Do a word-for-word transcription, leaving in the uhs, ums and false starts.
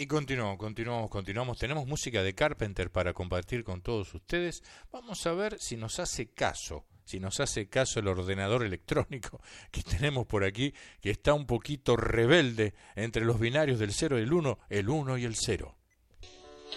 Y continuamos, continuamos, continuamos. Tenemos música de Carpenter para compartir con todos ustedes. Vamos a ver si nos hace caso, si nos hace caso el ordenador electrónico que tenemos por aquí, que está un poquito rebelde entre los binarios del cero y el uno, el uno y el cero.